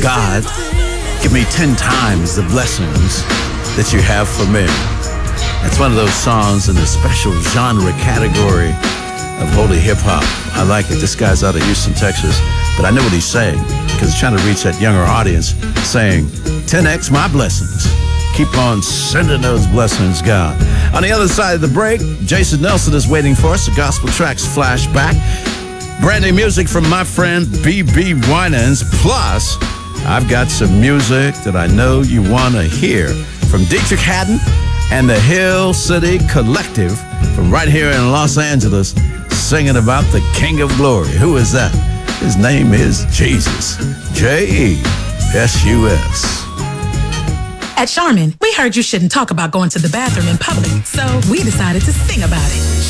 God, give me 10 times the blessings that you have for me. It's one of those songs in the special genre category of holy hip-hop. I like it. This guy's out of Houston, Texas, but I know what he's saying because he's trying to reach that younger audience, saying, 10x my blessings. Keep on sending those blessings, God. On the other side of the break, Jason Nelson is waiting for us. The Gospel Tracks flashback. Brand new music from my friend B.B. Winans. Plus, I've got some music that I know you want to hear from Dietrich Haddon and the Hill City Collective from right here in Los Angeles, singing about the King of Glory. Who is that? His name is Jesus. J-E-S-U-S. At Charmin, we heard you shouldn't talk about going to the bathroom in public, so we decided to sing about it.